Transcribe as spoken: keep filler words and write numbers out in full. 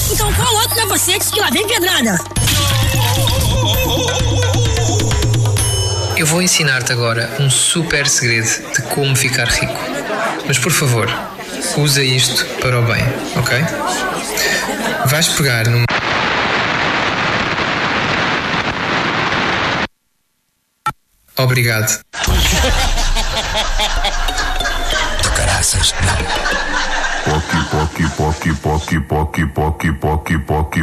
Então qual outro é você que lá vem pedrada? Eu vou ensinar-te agora um super segredo de como ficar rico. Mas por favor, usa isto para o bem, ok? Vais pegar numa... Obrigado. De caraças, não. Pocky, pocky, pocky, pocky, pocky, pocky, pocky, pocky.